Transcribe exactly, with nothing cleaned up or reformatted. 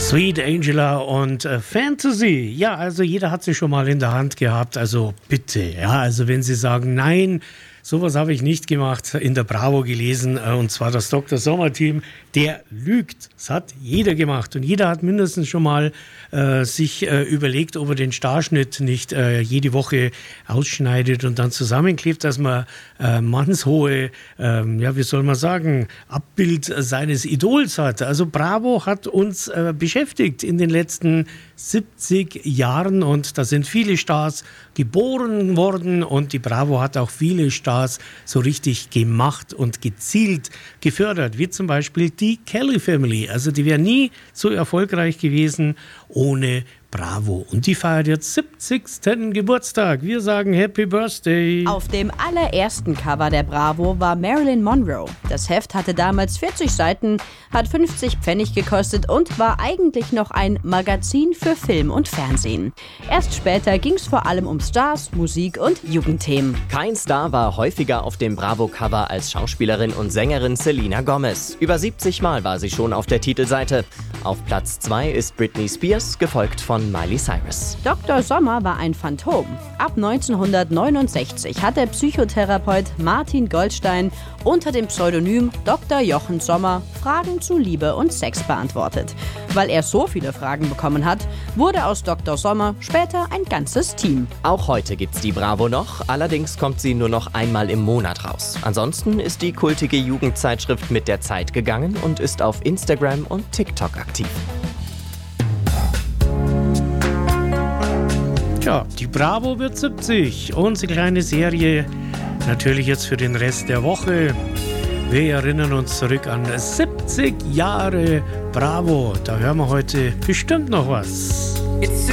Sweet Angela und äh, Fantasy. Ja, also jeder hat sie schon mal in der Hand gehabt. Also bitte, ja, also wenn Sie sagen, nein, sowas habe ich nicht gemacht, in der Bravo gelesen, äh, und zwar das Doktor Sommer-Team, der lügt. Das hat jeder gemacht und jeder hat mindestens schon mal äh, sich äh, überlegt, ob er den Starschnitt nicht äh, jede Woche ausschneidet und dann zusammenklebt, dass man äh, mannshohe, äh, ja, wie soll man sagen, Abbild seines Idols hat. Also Bravo hat uns äh, beschäftigt in den letzten siebzig Jahren und da sind viele Stars geboren worden und die Bravo hat auch viele Stars so richtig gemacht und gezielt gefördert, wie zum Beispiel die Kelly Family. Also die wäre nie so erfolgreich gewesen ohne Bravo. Und die feiert jetzt siebzigsten Geburtstag. Wir sagen Happy Birthday. Auf dem allerersten Cover der Bravo war Marilyn Monroe. Das Heft hatte damals vierzig Seiten, hat fünfzig Pfennig gekostet und war eigentlich noch ein Magazin für Film und Fernsehen. Erst später ging es vor allem um Stars, Musik und Jugendthemen. Kein Star war häufiger auf dem Bravo-Cover als Schauspielerin und Sängerin Selena Gomez. Über siebzig Mal war sie schon auf der Titelseite. Auf Platz zwei ist Britney Spears, gefolgt von Miley Cyrus. Doktor Sommer war ein Phantom. Ab neunzehnhundertneunundsechzig hat der Psychotherapeut Martin Goldstein unter dem Pseudonym Doktor Jochen Sommer Fragen zu Liebe und Sex beantwortet. Weil er so viele Fragen bekommen hat, wurde aus Doktor Sommer später ein ganzes Team. Auch heute gibt's die Bravo noch, allerdings kommt sie nur noch einmal im Monat raus. Ansonsten ist die kultige Jugendzeitschrift mit der Zeit gegangen und ist auf Instagram und TikTok aktiv. Ja, die Bravo wird siebzig. Unsere kleine Serie natürlich jetzt für den Rest der Woche. Wir erinnern uns zurück an siebzig Jahre Bravo. Da hören wir heute bestimmt noch was. It's